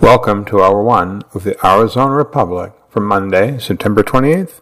Welcome to Hour 1 of the Arizona Republic for Monday, September 28th,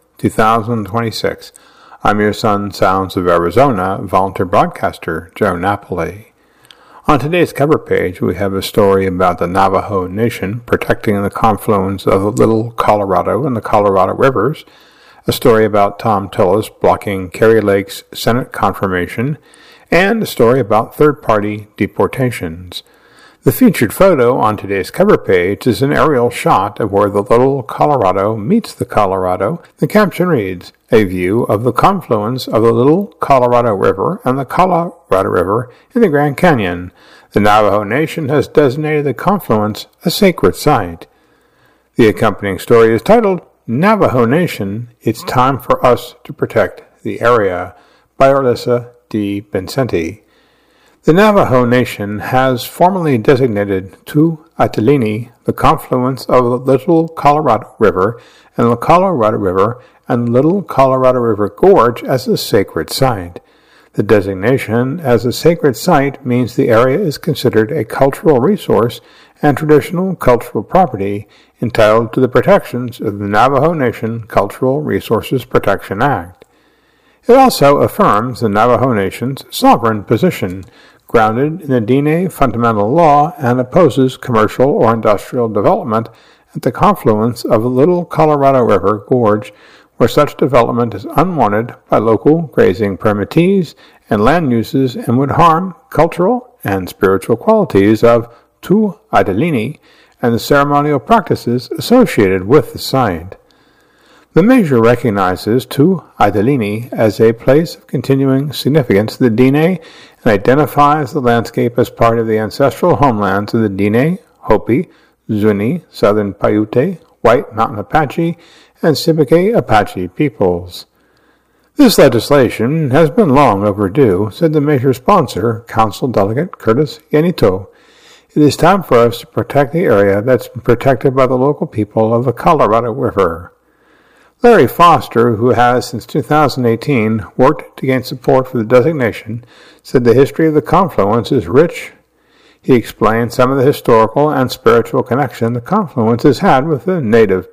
2026. I'm your son, Sounds of Arizona, volunteer broadcaster Joe Napoli. On today's cover page, we have a story about the Navajo Nation protecting the confluence of the Little Colorado and the Colorado Rivers, a story about Thom Tillis blocking Kari Lake's Senate confirmation, and a story about third-party deportations. The featured photo on today's cover page is an aerial shot of where the Little Colorado meets the Colorado. The caption reads, "A view of the confluence of the Little Colorado River and the Colorado River in the Grand Canyon. The Navajo Nation has designated the confluence a sacred site." The accompanying story is titled, "Navajo Nation, It's Time for Us to Protect the Area," by Orlissa D. Vincenti. The Navajo Nation has formally designated Tu'atalini, the confluence of the Little Colorado River and the Colorado River and Little Colorado River Gorge as a sacred site. The designation as a sacred site means the area is considered a cultural resource and traditional cultural property entitled to the protections of the Navajo Nation Cultural Resources Protection Act. It also affirms the Navajo Nation's sovereign position, grounded in the Diné fundamental law, and opposes commercial or industrial development at the confluence of the Little Colorado River Gorge, where such development is unwanted by local grazing permittees and land uses and would harm cultural and spiritual qualities of Tu'atalini and the ceremonial practices associated with the site. The measure recognizes Tu'atalini as a place of continuing significance to the Diné and identifies the landscape as part of the ancestral homelands of the Diné, Hopi, Zuni, Southern Paiute, White Mountain Apache, and Siboney Apache peoples. This legislation has been long overdue, said the measure's sponsor, Council Delegate Curtis Yanito. It is time for us to protect the area that's been protected by the local people of the Colorado River. Larry Foster, who has since 2018 worked to gain support for the designation, said the history of the confluence is rich. He explained some of the historical and spiritual connection the confluence has had with the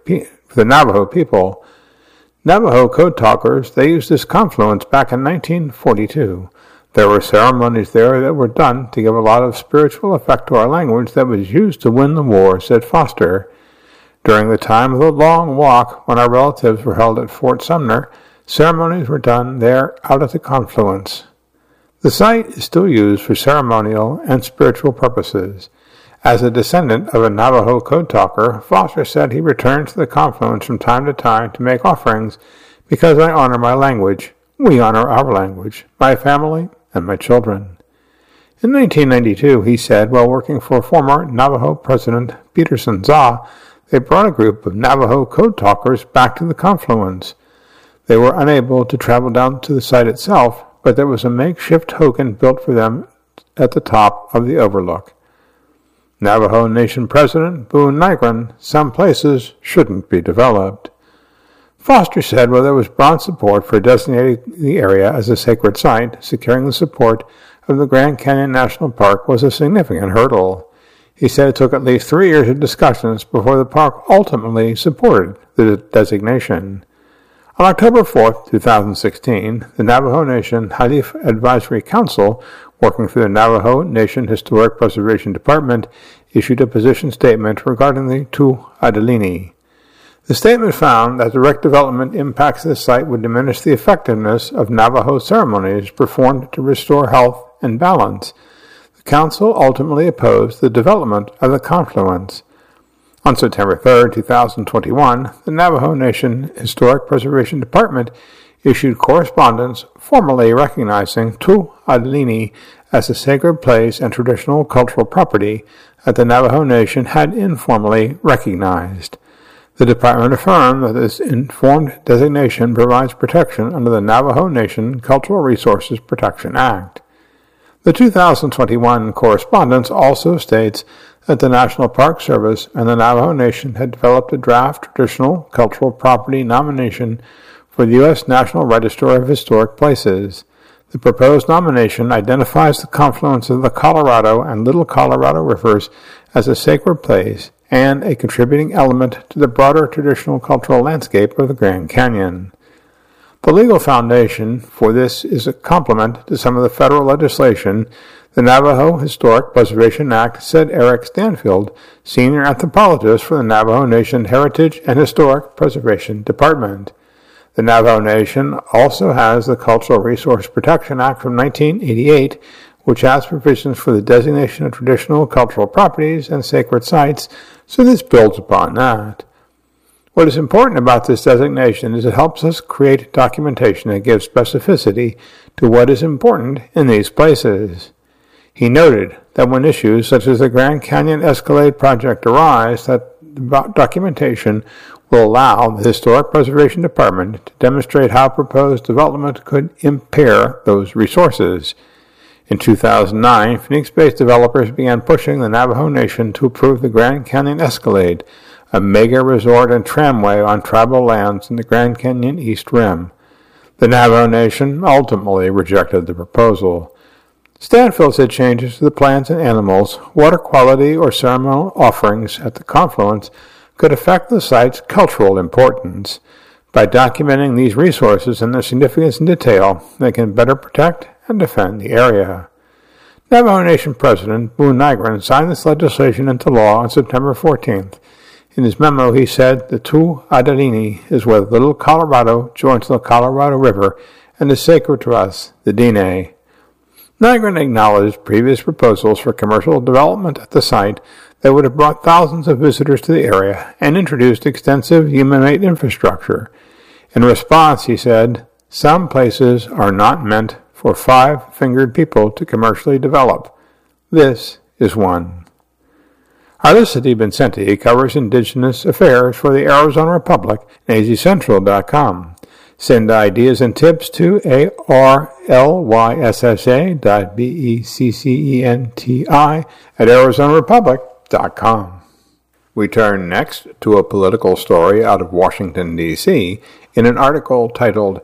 Navajo people. Navajo code talkers, they used this confluence back in 1942. There were ceremonies there that were done to give a lot of spiritual effect to our language that was used to win the war, said Foster. During the time of the Long Walk, when our relatives were held at Fort Sumner, ceremonies were done there out at the confluence. The site is still used for ceremonial and spiritual purposes. As a descendant of a Navajo code talker, Foster said he returns to the confluence from time to time to make offerings because I honor my language. We honor our language, my family, and my children. In 1992, he said, while working for former Navajo President Peterson Za, they brought a group of Navajo code talkers back to the confluence. They were unable to travel down to the site itself, but there was a makeshift token built for them at the top of the overlook. Navajo Nation President Boone Nygren, some places shouldn't be developed. Foster said while there was broad support for designating the area as a sacred site, securing the support of the Grand Canyon National Park was a significant hurdle. He said it took at least 3 years of discussions before the park ultimately supported the designation. On October 4, 2016, the Navajo Nation Halif Advisory Council, working through the Navajo Nation Historic Preservation Department, issued a position statement regarding the Tu'atalini. The statement found that direct development impacts of the site would diminish the effectiveness of Navajo ceremonies performed to restore health and balance. The Council ultimately opposed the development of the confluence. On September 3, 2021, the Navajo Nation Historic Preservation Department issued correspondence formally recognizing Tu'atalini as a sacred place and traditional cultural property that the Navajo Nation had informally recognized. The department affirmed that this informed designation provides protection under the Navajo Nation Cultural Resources Protection Act. The 2021 correspondence also states that the National Park Service and the Navajo Nation had developed a draft traditional cultural property nomination for the U.S. National Register of Historic Places. The proposed nomination identifies the confluence of the Colorado and Little Colorado rivers as a sacred place and a contributing element to the broader traditional cultural landscape of the Grand Canyon. The legal foundation for this is a complement to some of the federal legislation, the Navajo Historic Preservation Act, said Eric Stanfield, senior anthropologist for the Navajo Nation Heritage and Historic Preservation Department. The Navajo Nation also has the Cultural Resource Protection Act from 1988, which has provisions for the designation of traditional cultural properties and sacred sites, so this builds upon that. What is important about this designation is it helps us create documentation that gives specificity to what is important in these places. He noted that when issues such as the Grand Canyon Escalade project arise, that documentation will allow the Historic Preservation Department to demonstrate how proposed development could impair those resources. In 2009, Phoenix-based developers began pushing the Navajo Nation to approve the Grand Canyon Escalade, a mega resort and tramway on tribal lands in the Grand Canyon East Rim. The Navajo Nation ultimately rejected the proposal. Stanfield said changes to the plants and animals, water quality, or ceremonial offerings at the confluence could affect the site's cultural importance. By documenting these resources and their significance in detail, they can better protect and defend the area. Navajo Nation President Boone Nygren signed this legislation into law on September 14th. In his memo, he said, "The Tu'adalini is where the Little Colorado joins the Colorado River and is sacred to us, the Diné." Nygren acknowledged previous proposals for commercial development at the site that would have brought thousands of visitors to the area and introduced extensive human-made infrastructure. In response, he said, "Some places are not meant for five-fingered people to commercially develop. This is one." Arlisity Vincenti covers Indigenous affairs for the Arizona Republic at azcentral.com. Send ideas and tips to arlyssa.beccenti@arizonarepublic.com. We turn next to a political story out of Washington, D.C. in an article titled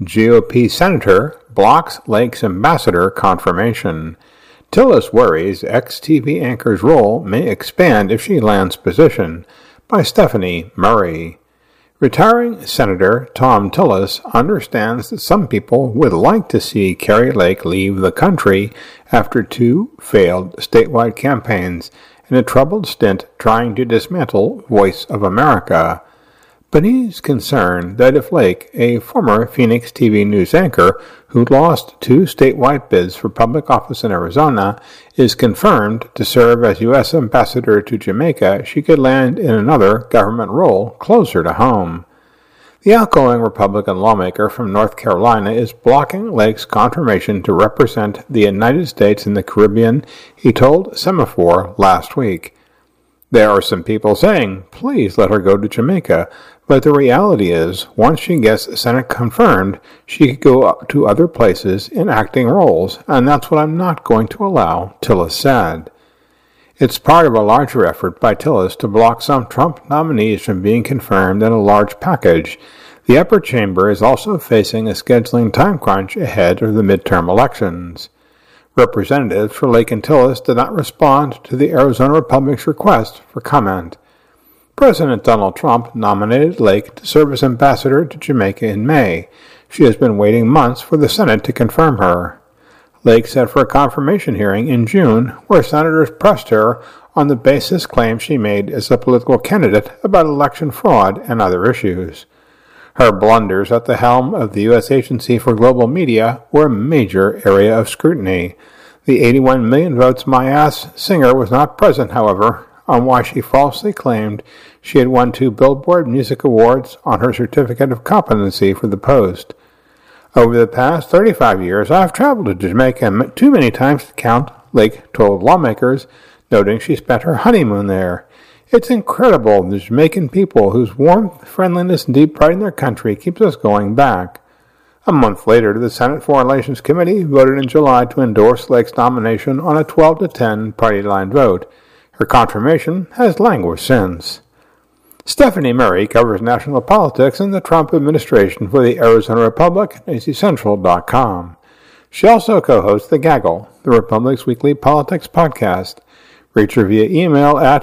GOP Senator Blocks Lake's Ambassador Confirmation. Tillis worries ex-TV anchor's role may expand if she lands position, by Stephanie Murray. Retiring Senator Thom Tillis understands that some people would like to see Kari Lake leave the country after two failed statewide campaigns and a troubled stint trying to dismantle Voice of America. But he's concerned that if Lake, a former Phoenix TV news anchor who lost two statewide bids for public office in Arizona, is confirmed to serve as U.S. Ambassador to Jamaica, she could land in another government role closer to home. The outgoing Republican lawmaker from North Carolina is blocking Lake's confirmation to represent the United States in the Caribbean, he told Semaphore last week. There are some people saying, please let her go to Jamaica, but the reality is, once she gets Senate confirmed, she could go to other places in acting roles, and that's what I'm not going to allow, Tillis said. It's part of a larger effort by Tillis to block some Trump nominees from being confirmed in a large package. The upper chamber is also facing a scheduling time crunch ahead of the midterm elections. Representatives for Lake and Tillis did not respond to the Arizona Republic's request for comment. President Donald Trump nominated Lake to serve as ambassador to Jamaica in May. She has been waiting months for the Senate to confirm her. Lake set for a confirmation hearing in June, where senators pressed her on the basis claims she made as a political candidate about election fraud and other issues. Her blunders at the helm of the U.S. Agency for Global Media were a major area of scrutiny. The 81 million votes My Ass singer was not present, however, on why she falsely claimed she had won 2 Billboard Music Awards on her certificate of competency for the post. Over the past 35 years, I have traveled to Jamaica too many times to count, Lake told lawmakers, noting she spent her honeymoon there. It's incredible, the Jamaican people whose warmth, friendliness, and deep pride in their country keeps us going back. A month later, the Senate Foreign Relations Committee voted in July to endorse Lake's nomination on a 12-10 party line vote. Her confirmation has languished since. Stephanie Murray covers national politics and the Trump administration for the Arizona Republic at azcentral.com. She also co-hosts The Gaggle, the Republic's weekly politics podcast. Reach her via email at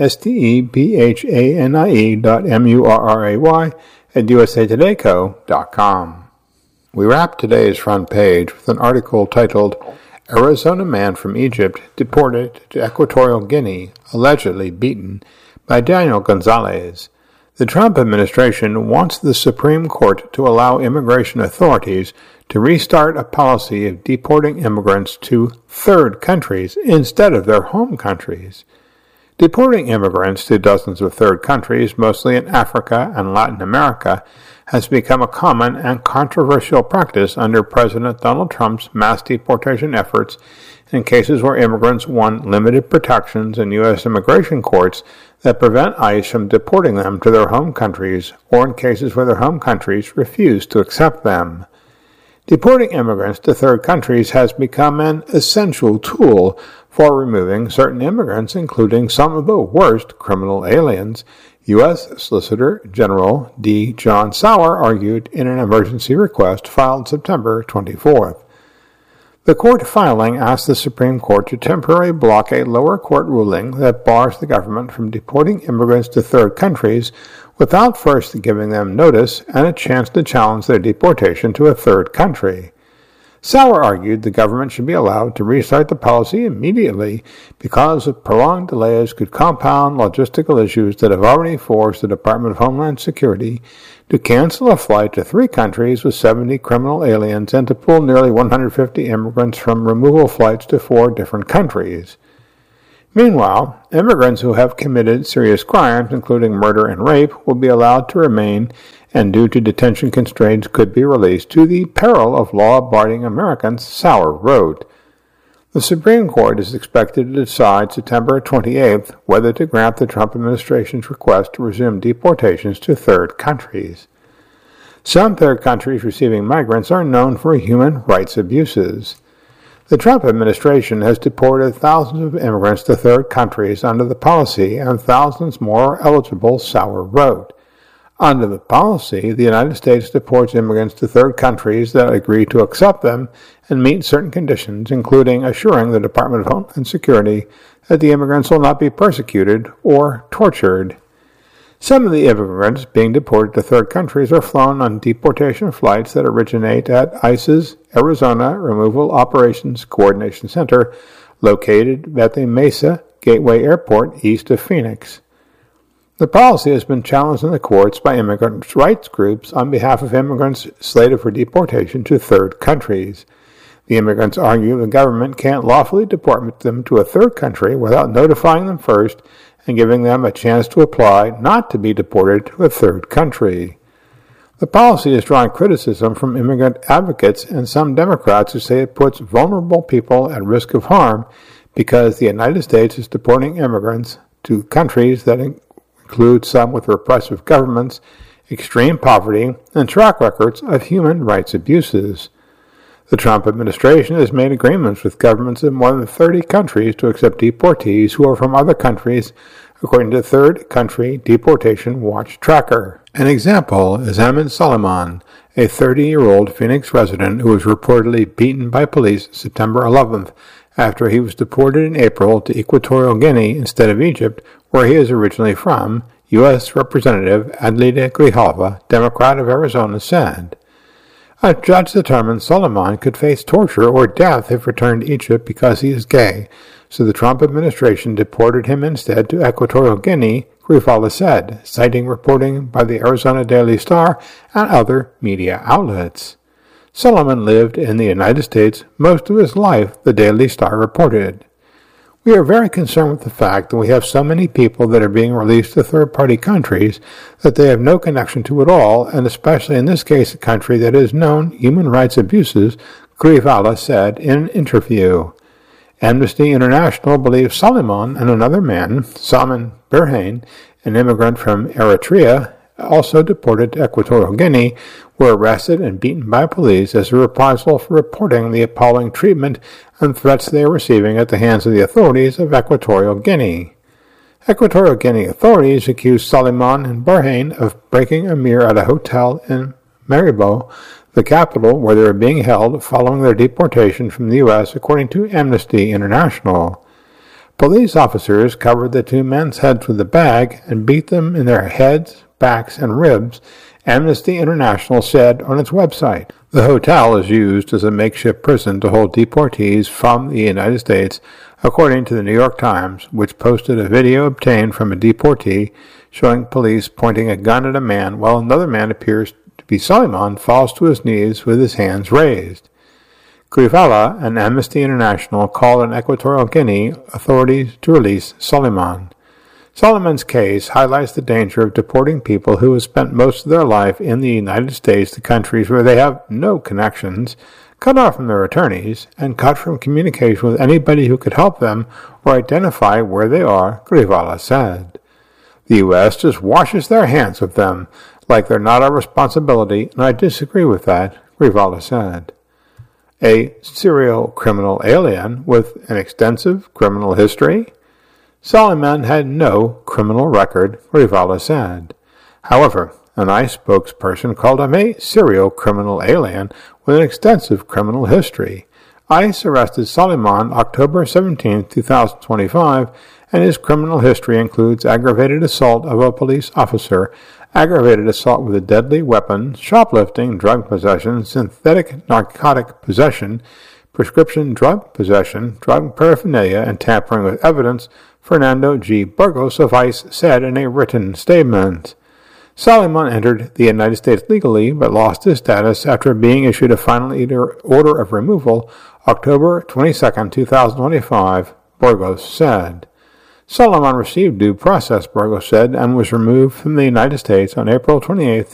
stebhanie.murray at usatoday.co.com. We wrap today's front page with an article titled, Arizona Man from Egypt Deported to Equatorial Guinea, Allegedly Beaten, by Daniel Gonzalez. The Trump administration wants the Supreme Court to allow immigration authorities to restart a policy of deporting immigrants to third countries instead of their home countries. Deporting immigrants to dozens of third countries, mostly in Africa and Latin America, has become a common and controversial practice under President Donald Trump's mass deportation efforts in cases where immigrants won limited protections in U.S. immigration courts that prevent ICE from deporting them to their home countries, or in cases where their home countries refuse to accept them. Deporting immigrants to third countries has become an essential tool for removing certain immigrants, including some of the worst criminal aliens, U.S. Solicitor General D. John Sauer argued in an emergency request filed September 24th. The court filing asked the Supreme Court to temporarily block a lower court ruling that bars the government from deporting immigrants to third countries without first giving them notice and a chance to challenge their deportation to a third country. Sauer argued the government should be allowed to restart the policy immediately because of prolonged delays could compound logistical issues that have already forced the Department of Homeland Security to cancel a flight to 3 countries with 70 criminal aliens and to pull nearly 150 immigrants from removal flights to 4 different countries. Meanwhile, immigrants who have committed serious crimes, including murder and rape, will be allowed to remain and due to detention constraints could be released to the peril of law-abiding Americans, Sauer wrote. The Supreme Court is expected to decide September 28th whether to grant the Trump administration's request to resume deportations to third countries. Some third countries receiving migrants are known for human rights abuses. The Trump administration has deported thousands of immigrants to third countries under the policy, and thousands more are eligible, Sauer wrote. Under the policy, the United States deports immigrants to third countries that agree to accept them and meet certain conditions, including assuring the Department of Homeland Security that the immigrants will not be persecuted or tortured. Some of the immigrants being deported to third countries are flown on deportation flights that originate at ICE's Arizona Removal Operations Coordination Center, located at the Mesa Gateway Airport east of Phoenix. The policy has been challenged in the courts by immigrant rights groups on behalf of immigrants slated for deportation to third countries. The immigrants argue the government can't lawfully deport them to a third country without notifying them first and giving them a chance to apply not to be deported to a third country. The policy is drawing criticism from immigrant advocates and some Democrats who say it puts vulnerable people at risk of harm because the United States is deporting immigrants to countries that include some with repressive governments, extreme poverty, and track records of human rights abuses. The Trump administration has made agreements with governments of more than 30 countries to accept deportees who are from other countries, according to Third Country Deportation Watch Tracker. An example is Ahmed Soliman, a 30-year-old Phoenix resident who was reportedly beaten by police September 11th after he was deported in April to Equatorial Guinea instead of Egypt, where he is originally from, U.S. Representative Adelita Grijalva, Democrat of Arizona, said. A judge determined Soliman could face torture or death if returned to Egypt because he is gay, so the Trump administration deported him instead to Equatorial Guinea, Grijalva said, citing reporting by the Arizona Daily Star and other media outlets. Soliman lived in the United States most of his life, the Daily Star reported. We are very concerned with the fact that we have so many people that are being released to third-party countries that they have no connection to at all, and especially in this case a country that has known human rights abuses, Grijalva said in an interview. Amnesty International believes Soliman and another man, Salman Berhane, an immigrant from Eritrea, also deported to Equatorial Guinea, were arrested and beaten by police as a reprisal for reporting the appalling treatment and threats they are receiving at the hands of the authorities of Equatorial Guinea. Equatorial Guinea authorities accused Soliman and Berhane of breaking a mirror at a hotel in Maribo, the capital where they were being held following their deportation from the U.S., according to Amnesty International. Police officers covered the two men's heads with a bag and beat them in their heads, backs, and ribs, Amnesty International said on its website. The hotel is used as a makeshift prison to hold deportees from the United States, according to the New York Times, which posted a video obtained from a deportee showing police pointing a gun at a man while another man appears to be Soliman falls to his knees with his hands raised. Grivala and Amnesty International called on Equatorial Guinea authorities to release Soliman. Soliman's case highlights the danger of deporting people who have spent most of their life in the United States to countries where they have no connections, cut off from their attorneys, and cut from communication with anybody who could help them or identify where they are, Grivala said. The U.S. just washes their hands of them, like they're not our responsibility, and I disagree with that, Grivala said. A serial criminal alien with an extensive criminal history? Soliman had no criminal record, Grivala said. However, an ICE spokesperson called him a serial criminal alien with an extensive criminal history. ICE arrested Soliman October 17, 2025, and his criminal history includes aggravated assault of a police officer, aggravated assault with a deadly weapon, shoplifting, drug possession, synthetic narcotic possession, prescription drug possession, drug paraphernalia, and tampering with evidence, Fernando G. Burgos of ICE said in a written statement. Soliman entered the United States legally, but lost his status after being issued a final order of removal October 22, 2025, Burgos said. Soliman received due process, Burgos said, and was removed from the United States on April 28,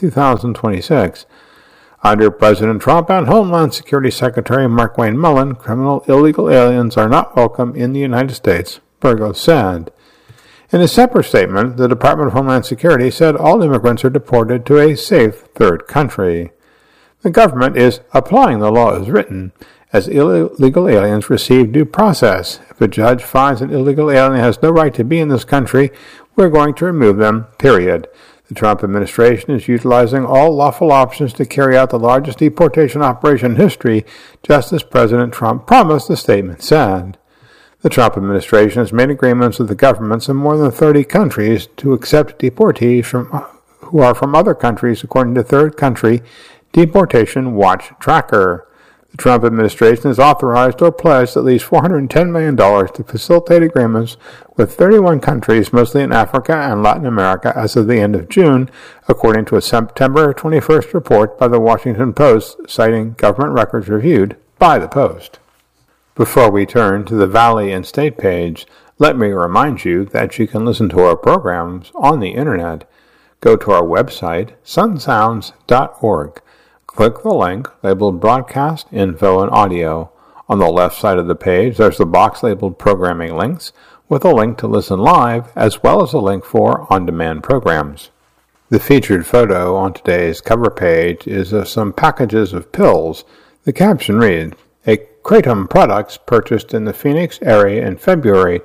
2026. Under President Trump and Homeland Security Secretary Markwayne Mullin, criminal illegal aliens are not welcome in the United States, Burgos said. In a separate statement, the Department of Homeland Security said all immigrants are deported to a safe third country. The government is applying the law as written, as illegal aliens receive due process. If a judge finds an illegal alien has no right to be in this country, we're going to remove them, period. The Trump administration is utilizing all lawful options to carry out the largest deportation operation in history, just as President Trump promised, the statement said. The Trump administration has made agreements with the governments of more than 30 countries to accept deportees who are from other countries, according to Third Country Deportation Watch Tracker. The Trump administration has authorized or pledged at least $410 million to facilitate agreements with 31 countries, mostly in Africa and Latin America, as of the end of June, according to a September 21st report by the Washington Post, citing government records reviewed by the Post. Before we turn to the Valley and State page, let me remind you that you can listen to our programs on the Internet. Go to our website, sunsounds.org. Click the link labeled Broadcast Info and Audio. On the left side of the page, there's the box labeled Programming Links, with a link to listen live, as well as a link for on-demand programs. The featured photo on today's cover page is of some packages of pills. The caption reads, "A Kratom products purchased in the Phoenix area in February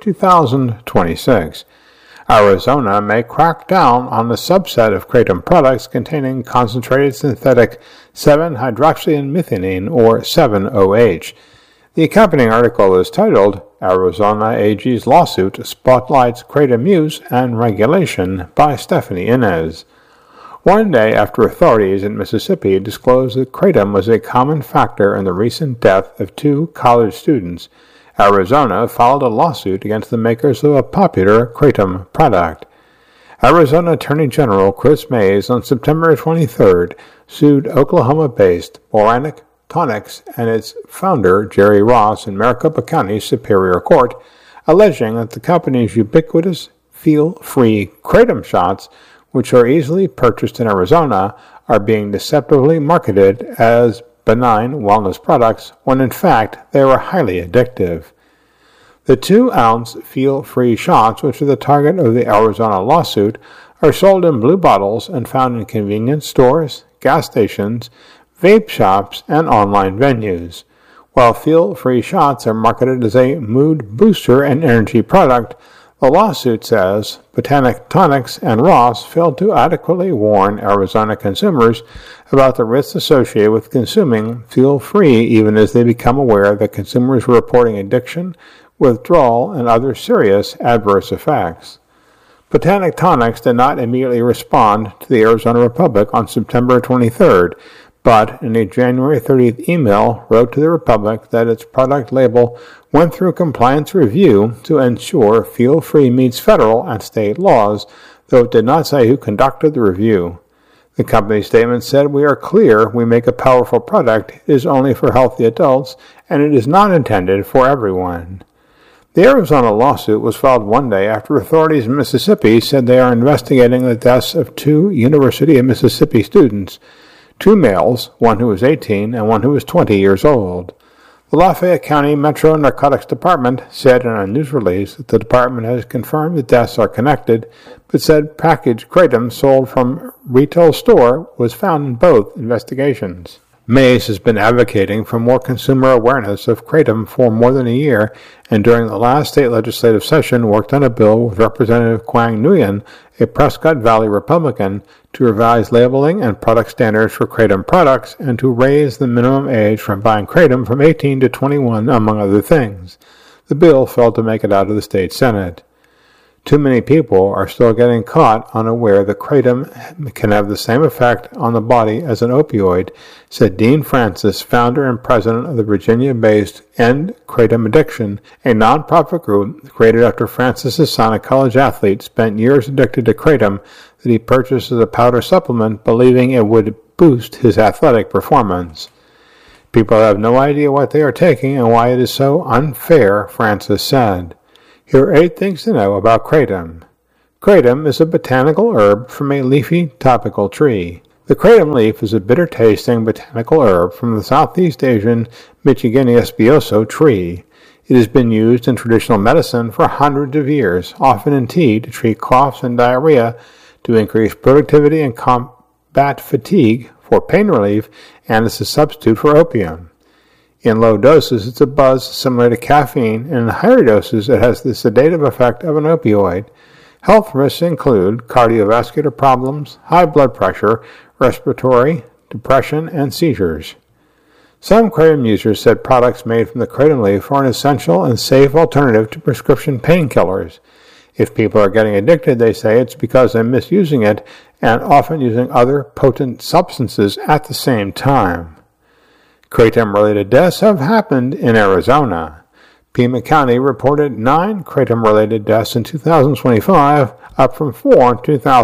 2026. Arizona may crack down on the subset of Kratom products containing concentrated synthetic 7-hydroxymethionine, or 7-OH. The accompanying article is titled, Arizona AG's Lawsuit Spotlights Kratom Use and Regulation, by Stephanie Inez. One day after authorities in Mississippi disclosed that kratom was a common factor in the recent death of 2 college students, Arizona filed a lawsuit against the makers of a popular kratom product. Arizona Attorney General Chris Mays on September 23rd sued Oklahoma-based Botanic Tonics and its founder, Jerry Ross, in Maricopa County Superior Court, alleging that the company's ubiquitous feel-free kratom shots, which are easily purchased in Arizona, are being deceptively marketed as benign wellness products when in fact they are highly addictive. The 2-ounce feel-free shots, which are the target of the Arizona lawsuit, are sold in blue bottles and found in convenience stores, gas stations, vape shops, and online venues. While feel-free shots are marketed as a mood booster and energy product, the lawsuit says Botanic Tonics and Ross failed to adequately warn Arizona consumers about the risks associated with consuming feel-free, even as they become aware that consumers were reporting addiction withdrawal, and other serious adverse effects. Botanic Tonics did not immediately respond to the Arizona Republic on September 23rd, but in a January 30th email wrote to the Republic that its product label went through compliance review to ensure feel-free meets federal and state laws, though it did not say who conducted the review. The company's statement said, "We are clear we make a powerful product. It is only for healthy adults, and it is not intended for everyone." The Arizona lawsuit was filed one day after authorities in Mississippi said they are investigating the deaths of 2 University of Mississippi students, 2 males, one who was 18 and one who was 20 years old. The Lafayette County Metro Narcotics Department said in a news release that the department has confirmed the deaths are connected, but said packaged kratom sold from retail store was found in both investigations. Mays has been advocating for more consumer awareness of kratom for more than a year, and during the last state legislative session worked on a bill with Representative Quang Nguyen, a Prescott Valley Republican, to revise labeling and product standards for kratom products and to raise the minimum age for buying kratom from 18 to 21, among other things. The bill failed to make it out of the state Senate. Too many people are still getting caught unaware that kratom can have the same effect on the body as an opioid, said Dean Francis, founder and president of the Virginia-based End Kratom Addiction, a nonprofit group created after Francis's son, a college athlete, spent years addicted to kratom that he purchased as a powder supplement, believing it would boost his athletic performance. People have no idea what they are taking and why it is so unfair, Francis said. Here are 8 things to know about kratom. Kratom is a botanical herb from a leafy topical tree. The kratom leaf is a bitter-tasting botanical herb from the Southeast Asian Michigania espioso tree. It has been used in traditional medicine for hundreds of years, often in tea to treat coughs and diarrhea, to increase productivity and combat fatigue, for pain relief, and as a substitute for opium. In low doses, it's a buzz similar to caffeine, and in higher doses, it has the sedative effect of an opioid. Health risks include cardiovascular problems, high blood pressure, respiratory, depression, and seizures. Some kratom users said products made from the kratom leaf are an essential and safe alternative to prescription painkillers. If people are getting addicted, they say it's because they're misusing it and often using other potent substances at the same time. Kratom-related deaths have happened in Arizona. Pima County reported 9 kratom-related deaths in 2025, up from 4 in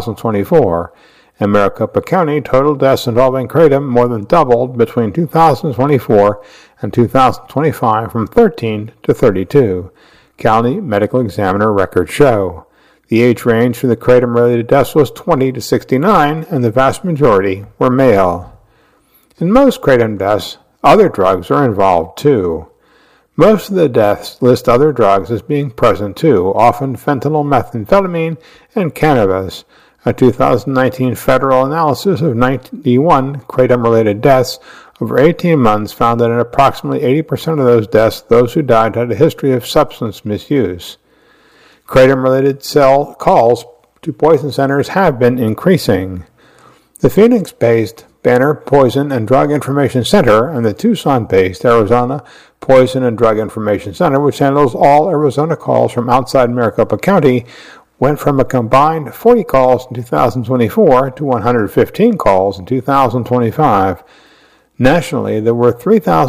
2024. In Maricopa County, total deaths involving kratom more than doubled between 2024 and 2025 from 13 to 32. County Medical Examiner records show. The age range for the kratom-related deaths was 20 to 69, and the vast majority were male. In most kratom deaths, other drugs are involved too. Most of the deaths list other drugs as being present too, often fentanyl, methamphetamine, and cannabis. A 2019 federal analysis of 91 kratom-related deaths over 18 months found that in approximately 80% of those deaths, those who died had a history of substance misuse. Kratom-related cell calls to poison centers have been increasing. The Phoenix-based Banner Poison and Drug Information Center and the Tucson-based Arizona Poison and Drug Information Center, which handles all Arizona calls from outside Maricopa County, went from a combined 40 calls in 2024 to 115 calls in 2025. Nationally, there were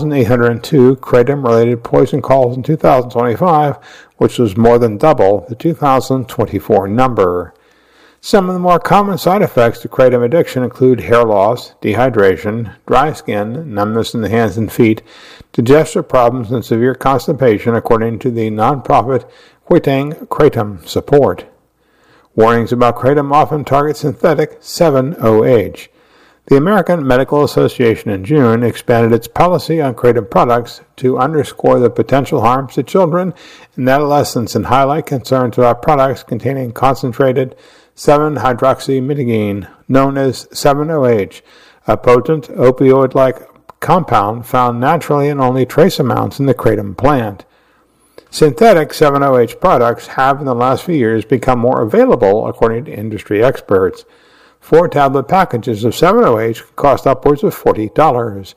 3,802 kratom-related poison calls in 2025, which was more than double the 2024 number. Some of the more common side effects to kratom addiction include hair loss, dehydration, dry skin, numbness in the hands and feet, digestive problems, and severe constipation, according to the nonprofit Quitang Kratom Support. Warnings about kratom often target synthetic 7-OH. The American Medical Association in June expanded its policy on kratom products to underscore the potential harms to children and adolescents and highlight concerns about products containing concentrated 7-hydroxymidogene, known as 7-OH, a potent opioid-like compound found naturally in only trace amounts in the kratom plant. Synthetic 7-OH products have in the last few years become more available, according to industry experts. 4-tablet packages of 7-OH cost upwards of $40.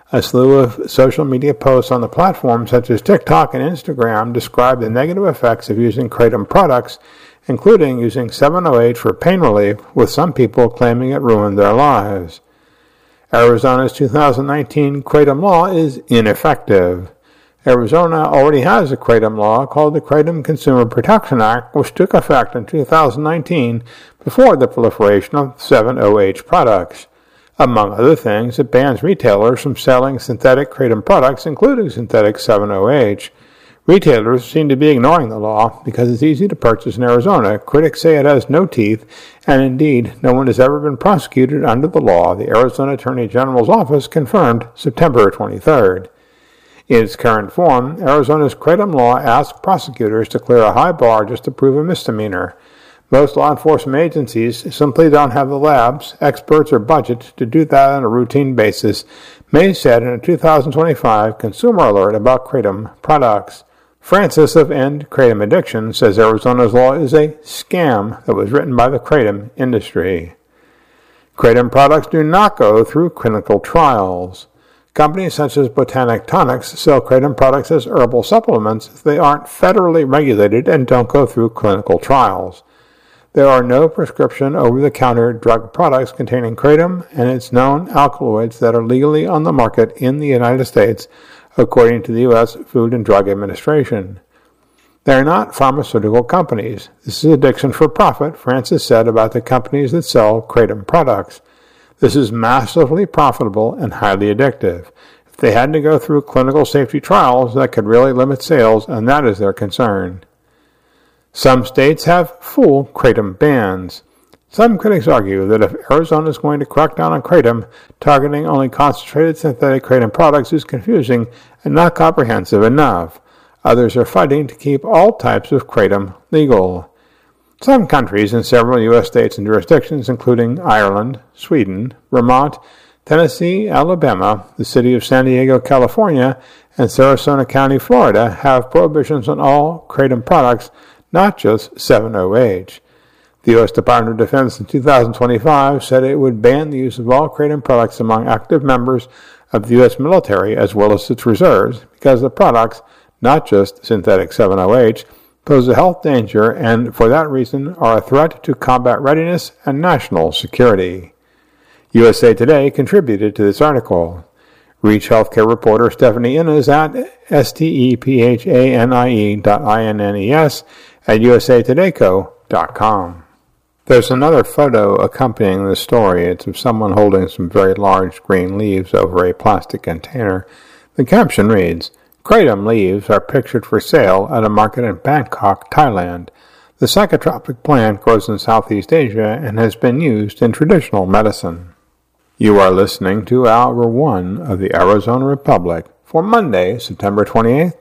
A slew of social media posts on the platforms such as TikTok and Instagram describe the negative effects of using kratom products, including using 7-OH for pain relief, with some people claiming it ruined their lives. Arizona's 2019 kratom law is ineffective. Arizona already has a kratom law called the Kratom Consumer Protection Act, which took effect in 2019 before the proliferation of 7-OH products. Among other things, it bans retailers from selling synthetic kratom products, including synthetic 7-OH. Retailers seem to be ignoring the law because it's easy to purchase in Arizona. Critics say it has no teeth, and indeed, no one has ever been prosecuted under the law, the Arizona Attorney General's office confirmed September 23rd. In its current form, Arizona's kratom law asks prosecutors to clear a high bar just to prove a misdemeanor. Most law enforcement agencies simply don't have the labs, experts, or budget to do that on a routine basis, May said in a 2025 Consumer Alert about kratom products. Francis of End Kratom Addiction says Arizona's law is a scam that was written by the kratom industry. Kratom products do not go through clinical trials. Companies such as Botanic Tonics sell kratom products as herbal supplements if they aren't federally regulated and don't go through clinical trials. There are no prescription over-the-counter drug products containing kratom and its known alkaloids that are legally on the market in the United States, according to the U.S. Food and Drug Administration. They are not pharmaceutical companies. This is addiction for profit, Francis said about the companies that sell kratom products. This is massively profitable and highly addictive. If they had to go through clinical safety trials, that could really limit sales, and that is their concern. Some states have full kratom bans. Some critics argue that if Arizona is going to crack down on kratom, targeting only concentrated synthetic kratom products is confusing and not comprehensive enough. Others are fighting to keep all types of kratom legal. Some countries in several U.S. states and jurisdictions, including Ireland, Sweden, Vermont, Tennessee, Alabama, the city of San Diego, California, and Sarasota County, Florida, have prohibitions on all kratom products, not just 7-OH. The U.S. Department of Defense in 2025 said it would ban the use of all kratom products among active members of the U.S. military as well as its reserves because the products, not just synthetic 7-OH, pose a health danger and, for that reason, are a threat to combat readiness and national security. USA Today contributed to this article. Reach healthcare reporter Stephanie Innes at stephanie.innes at usatodayco.com. There's another photo accompanying this story. It's of someone holding some very large green leaves over a plastic container. The caption reads, "Kratom leaves are pictured for sale at a market in Bangkok, Thailand. The psychotropic plant grows in Southeast Asia and has been used in traditional medicine." You are listening to Hour 1 of the Arizona Republic for Monday, September 28,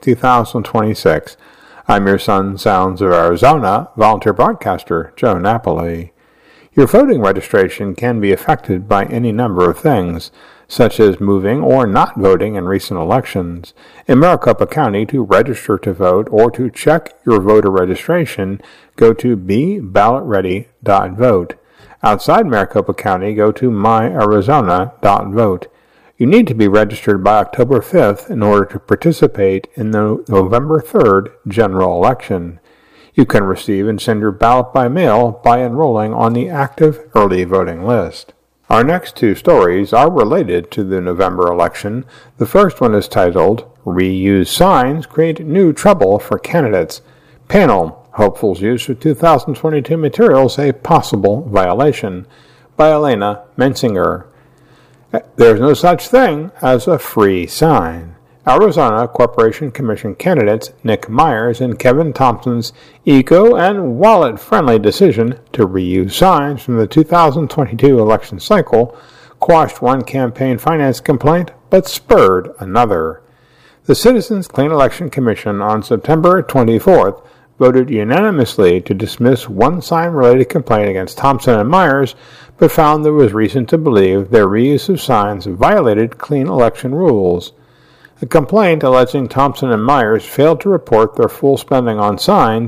2026. I'm your son, Sounds of Arizona, volunteer broadcaster Joe Napoli. Your voting registration can be affected by any number of things, such as moving or not voting in recent elections. In Maricopa County, to register to vote or to check your voter registration, go to beballotready.vote. Outside Maricopa County, go to myarizona.vote. You need to be registered by October 5th in order to participate in the November 3rd general election. You can receive and send your ballot by mail by enrolling on the active early voting list. Our next two stories are related to the November election. The first one is titled, "Reuse Signs Create New Trouble for Candidates." Panel, Hopefuls Use of 2022 Materials a Possible Violation, by Elena Mensinger. There's no such thing as a free sign. Arizona Corporation Commission candidates Nick Myers and Kevin Thompson's eco- and wallet-friendly decision to reuse signs from the 2022 election cycle quashed one campaign finance complaint but spurred another. The Citizens Clean Election Commission on September 24th voted unanimously to dismiss one sign-related complaint against Thompson and Myers, but found there was reason to believe their reuse of signs violated clean election rules. A complaint alleging Thompson and Myers failed to report their full spending on signs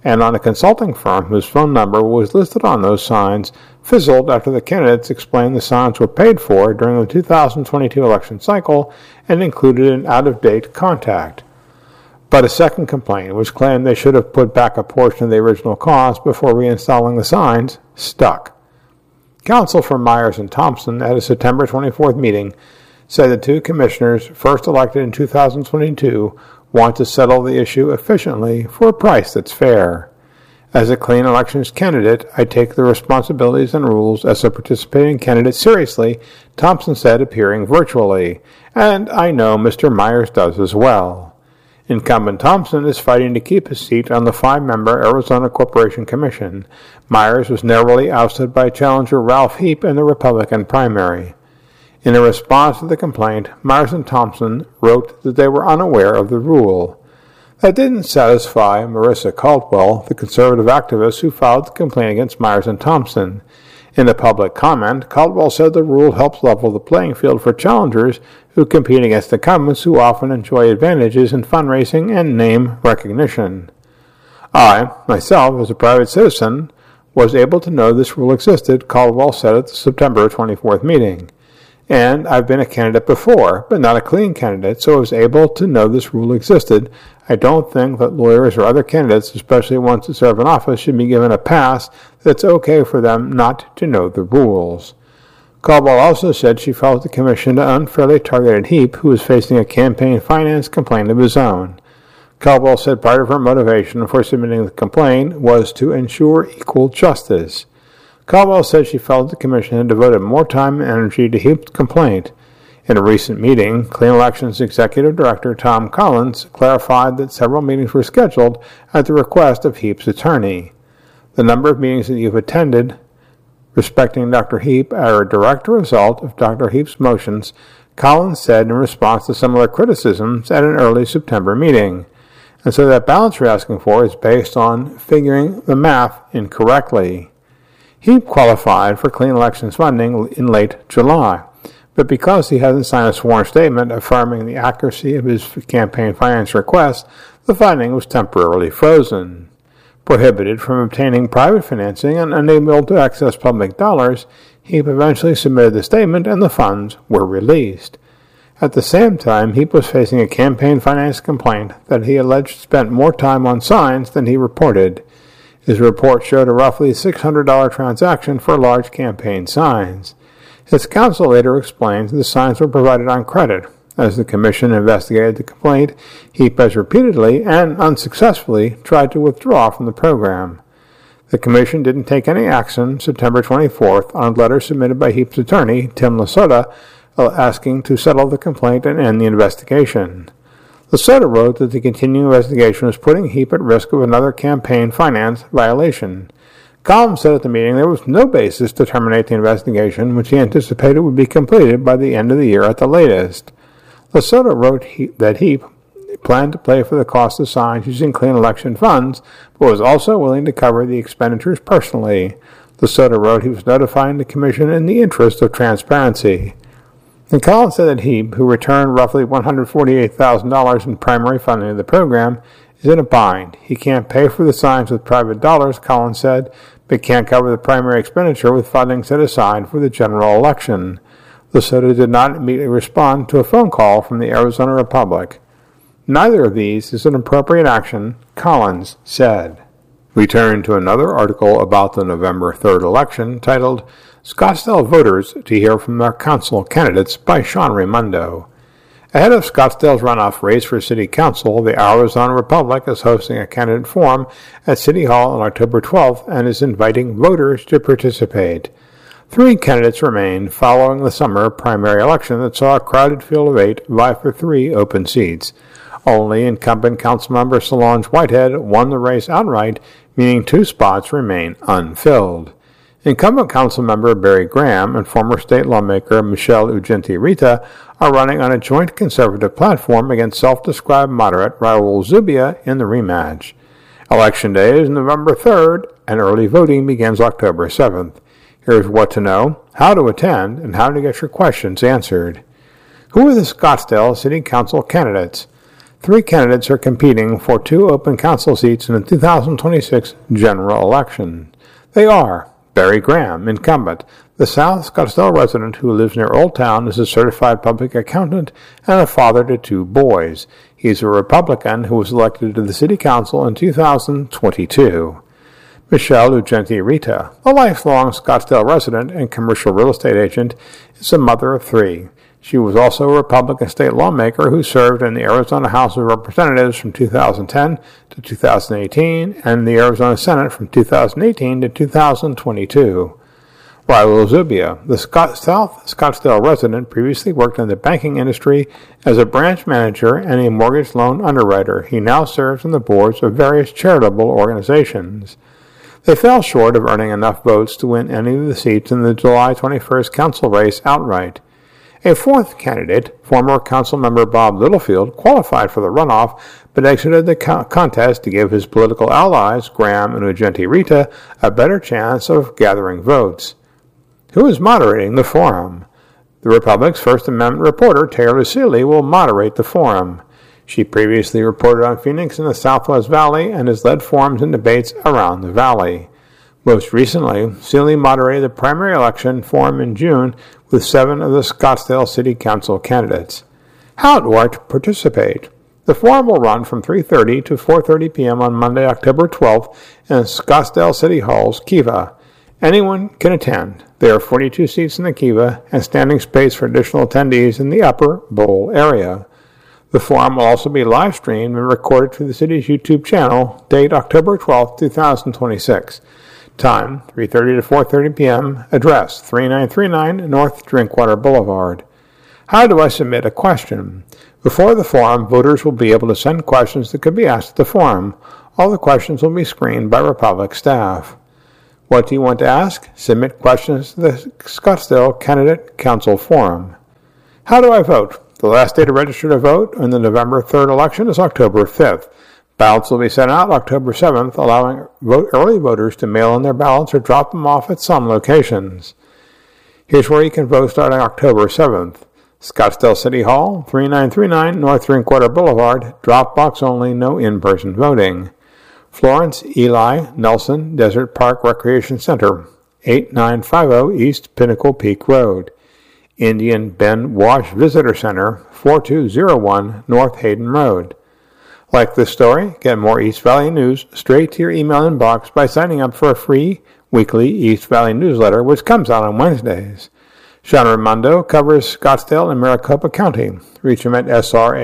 and on a consulting firm whose phone number was listed on those signs fizzled after the candidates explained the signs were paid for during the 2022 election cycle and included an out-of-date contact. But a second complaint, which claimed they should have put back a portion of the original cost before reinstalling the signs, stuck. Counsel for Myers and Thompson at a September 24th meeting said the two commissioners, first elected in 2022, want to settle the issue efficiently for a price that's fair. As a clean elections candidate, I take the responsibilities and rules as a participating candidate seriously, Thompson said, appearing virtually, and I know Mr. Myers does as well. Incumbent Thompson is fighting to keep his seat on the 5-member Arizona Corporation Commission. Myers was narrowly ousted by challenger Ralph Heap in the Republican primary. In a response to the complaint, Myers and Thompson wrote that they were unaware of the rule. That didn't satisfy Marissa Caldwell, the conservative activist who filed the complaint against Myers and Thompson. In a public comment, Caldwell said the rule helps level the playing field for challengers who compete against incumbents who often enjoy advantages in fundraising and name recognition. I, myself, as a private citizen, was able to know this rule existed, Caldwell said at the September 24th meeting. And I've been a candidate before, but not a clean candidate, so I was able to know this rule existed. I don't think that lawyers or other candidates, especially ones that serve in office, should be given a pass that it's okay for them not to know the rules. Caldwell also said she felt the commission unfairly targeted Heap, who was facing a campaign finance complaint of his own. Caldwell said part of her motivation for submitting the complaint was to ensure equal justice. Caldwell said she felt the commission had devoted more time and energy to Heap's complaint. In a recent meeting, Clean Elections Executive Director Tom Collins clarified that several meetings were scheduled at the request of Heap's attorney. The number of meetings that you've attended respecting Dr. Heap are a direct result of Dr. Heap's motions, Collins said in response to similar criticisms at an early September meeting. And so that balance you're asking for is based on figuring the math incorrectly. Heap qualified for clean elections funding in late July, but because he hasn't signed a sworn statement affirming the accuracy of his campaign finance request, the funding was temporarily frozen. Prohibited from obtaining private financing and unable to access public dollars, Heap eventually submitted the statement and the funds were released. At the same time, Heap was facing a campaign finance complaint that he alleged spent more time on signs than he reported. His report showed a roughly $600 transaction for large campaign signs. His counsel later explained the signs were provided on credit. As the commission investigated the complaint, Heap has repeatedly and unsuccessfully tried to withdraw from the program. The commission didn't take any action September 24th on a letter submitted by Heap's attorney, Tim Lasota, asking to settle the complaint and end the investigation. Lasota wrote that the continuing investigation was putting Heap at risk of another campaign finance violation. Collins said at the meeting there was no basis to terminate the investigation, which he anticipated would be completed by the end of the year at the latest. Lasota wrote that Heap planned to pay for the cost of signs using clean election funds, but was also willing to cover the expenditures personally. Lasota wrote he was notifying the commission in the interest of transparency. And Collins said that Heap, who returned roughly $148,000 in primary funding of the program, is in a bind. He can't pay for the signs with private dollars, Collins said, but can't cover the primary expenditure with funding set aside for the general election. Lasota did not immediately respond to a phone call from the Arizona Republic. Neither of these is an appropriate action, Collins said. We turn to another article about the November 3rd election titled Scottsdale Voters to Hear from Their Council Candidates by Sean Raimondo. Ahead of Scottsdale's runoff race for City Council, the Arizona Republic is hosting a candidate forum at City Hall on October 12th and is inviting voters to participate. 3 candidates remain following the summer primary election that saw a crowded field of 8 vie for 3 open seats. Only incumbent Councilmember Solange Whitehead won the race outright, meaning 2 spots remain unfilled. Incumbent Councilmember Barry Graham and former state lawmaker Michelle Ugenti-Rita are running on a joint conservative platform against self-described moderate Raul Zubia in the rematch. Election day is November 3rd, and early voting begins October 7th. Here's what to know, how to attend, and how to get your questions answered. Who are the Scottsdale City Council candidates? Three candidates are competing for two open council seats in the 2026 general election. They are Barry Graham, incumbent, the South Scottsdale resident who lives near Old Town, is a certified public accountant and a father to two boys. He's a Republican who was elected to the city council in 2022. Michelle Ugenti-Rita, a lifelong Scottsdale resident and commercial real estate agent, is a mother of three. She was also a Republican state lawmaker who served in the Arizona House of Representatives from 2010 to 2018 and the Arizona Senate from 2018 to 2022. Rilo Zubia, the South Scottsdale resident, previously worked in the banking industry as a branch manager and a mortgage loan underwriter. He now serves on the boards of various charitable organizations. They fell short of earning enough votes to win any of the seats in the July 21st council race outright. A fourth candidate, former council member Bob Littlefield, qualified for the runoff but exited the contest to give his political allies, Graham and Ugenti-Rita, a better chance of gathering votes. Who is moderating the forum? The Republic's First Amendment reporter, Taylor Seeley, will moderate the forum. She previously reported on Phoenix and the Southwest Valley and has led forums and debates around the valley. Most recently, Seeley moderated the primary election forum in June with 7 of the Scottsdale City Council candidates. How do I participate? The forum will run from 3:30 to 4:30 p.m. on Monday, October 12th in Scottsdale City Hall's Kiva. Anyone can attend. There are 42 seats in the Kiva and standing space for additional attendees in the upper bowl area. The forum will also be live-streamed and recorded to the city's YouTube channel, date October 12, 2026. Time, 3:30 to 4:30 p.m. Address, 3939 North Drinkwater Boulevard. How do I submit a question? Before the forum, voters will be able to send questions that could be asked at the forum. All the questions will be screened by Republic staff. What do you want to ask? Submit questions to the Scottsdale Candidate Council Forum. How do I vote? The last day to register to vote in the November 3rd election is October 5th. Ballots will be sent out October 7th, allowing early voters to mail in their ballots or drop them off at some locations. Here's where you can vote starting October 7th. Scottsdale City Hall, 3939 North Drinkwater Boulevard, drop box only, no in-person voting. Florence Eli Nelson Desert Park Recreation Center, 8950 East Pinnacle Peak Road. Indian Bend Wash Visitor Center, 4201 North Hayden Road. Like this story, get more East Valley news straight to your email inbox by signing up for a free weekly East Valley newsletter, which comes out on Wednesdays. Sean Raimondo covers Scottsdale and Maricopa County. Reach him at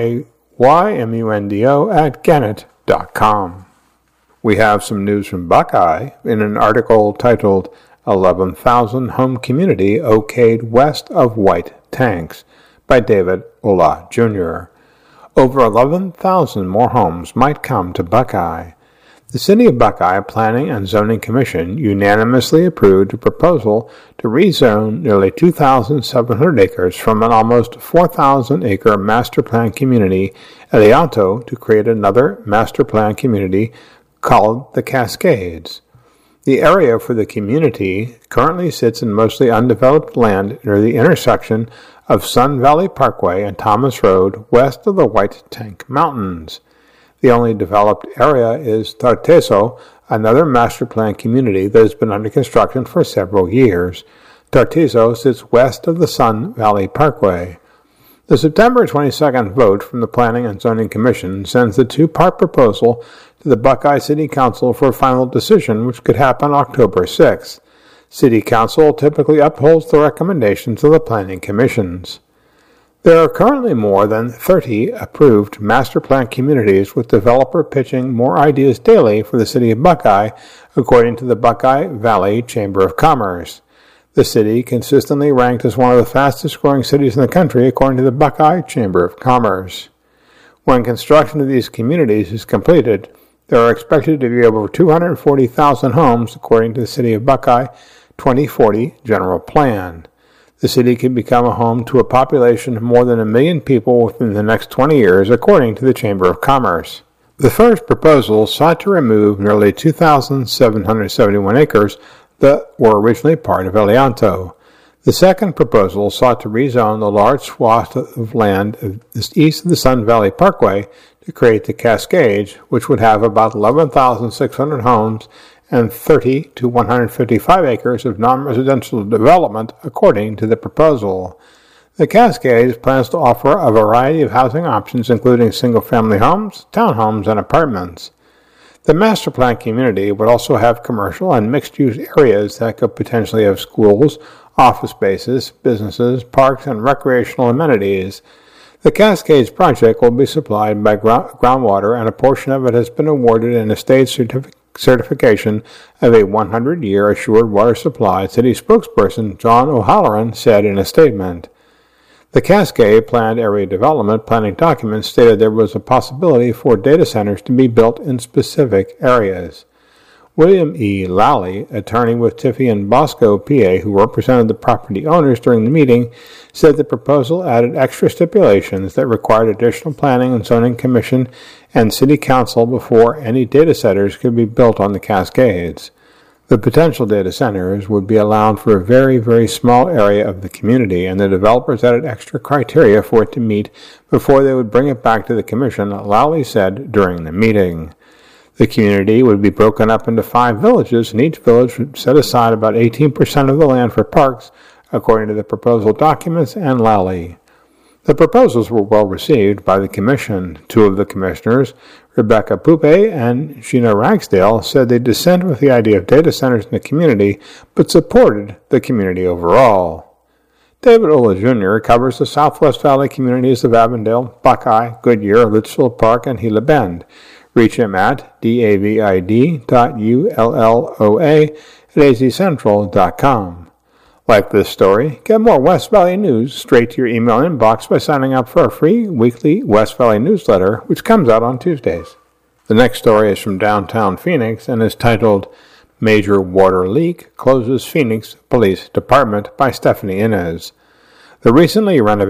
SRAYMUNDO@gannett.com. We have some news from Buckeye in an article titled 11,000 Home Community Okayed West of White Tanks by David Ola, Jr. Over 11,000 more homes might come to Buckeye. The City of Buckeye Planning and Zoning Commission unanimously approved a proposal to rezone nearly 2,700 acres from an almost 4,000-acre master plan community, Elianto, to create another master plan community called the Cascades. The area for the community currently sits in mostly undeveloped land near the intersection of Sun Valley Parkway and Thomas Road west of the White Tank Mountains. The only developed area is Tarteso, another master plan community that has been under construction for several years. Tarteso sits west of the Sun Valley Parkway. The September 22nd vote from the Planning and Zoning Commission sends the two-part proposal to the Buckeye City Council for a final decision, which could happen October 6th. City Council typically upholds the recommendations of the planning commissions. There are currently more than 30 approved master plan communities, with developer pitching more ideas daily for the City of Buckeye, according to the Buckeye Valley Chamber of Commerce. The city consistently ranked as one of the fastest-growing cities in the country, according to the Buckeye Chamber of Commerce. When construction of these communities is completed, there are expected to be over 240,000 homes, according to the City of Buckeye 2040 General Plan. The city could become a home to a population of more than 1 million people within the next 20 years, according to the Chamber of Commerce. The first proposal sought to remove nearly 2,771 acres that were originally part of Elianto. The second proposal sought to rezone the large swath of land east of the Sun Valley Parkway to create the Cascades, which would have about 11,600 homes and 30 to 155 acres of non-residential development, according to the proposal. The Cascades plans to offer a variety of housing options, including single-family homes, townhomes, and apartments. The master plan community would also have commercial and mixed-use areas that could potentially have schools, office spaces, businesses, parks, and recreational amenities. The Cascades project will be supplied by groundwater, and a portion of it has been awarded in a state certification of a 100-year assured water supply, city spokesperson John O'Halloran said in a statement. The Cascade Planned Area Development planning document stated there was a possibility for data centers to be built in specific areas. William E. Lally, attorney with Tiffy and Bosco, PA, who represented the property owners during the meeting, said the proposal added extra stipulations that required additional planning and zoning commission and city council before any data centers could be built on the Cascades. The potential data centers would be allowed for a very, very small area of the community, and the developers added extra criteria for it to meet before they would bring it back to the commission, Lally said during the meeting. The community would be broken up into 5 villages, and each village would set aside about 18% of the land for parks, according to the proposal documents and Lally. The proposals were well received by the commission. 2 of the commissioners, Rebecca Poupe and Sheena Ragsdale, said they dissent with the idea of data centers in the community, but supported the community overall. David Ola Jr. covers the Southwest Valley communities of Avondale, Buckeye, Goodyear, Litchfield Park, and Gila Bend. Reach him at david.ulloa@azcentral.com. Like this story, get more West Valley news straight to your email inbox by signing up for our free weekly West Valley newsletter, which comes out on Tuesdays. The next story is from downtown Phoenix and is titled Major Water Leak Closes Phoenix Police Department by Stephanie Inez. The recently renovated